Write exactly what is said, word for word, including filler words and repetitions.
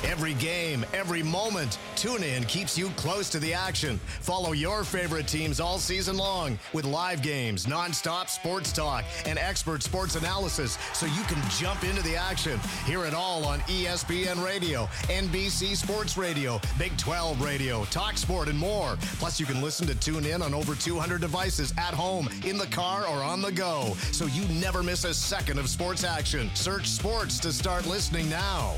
Every game, every moment, TuneIn keeps you close to the action. Follow your favorite teams all season long with live games, nonstop sports talk, and expert sports analysis so you can jump into the action. Hear it all on E S P N Radio, N B C Sports Radio, Big twelve Radio, TalkSport, and more. Plus, you can listen to TuneIn on over two hundred devices at home, in the car, or on the go, so you never miss a second of sports action. Search sports to start listening now.